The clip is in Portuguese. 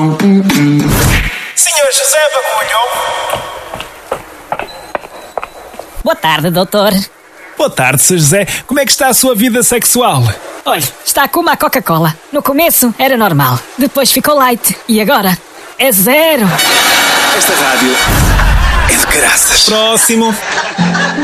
Senhor José Bagulho. Boa tarde, doutor. Boa tarde, Sr. José. Como é que está a sua vida sexual? Olha, está como a Coca-Cola. No começo era normal, depois ficou light e agora é zero. Esta rádio é de caraças. Próximo.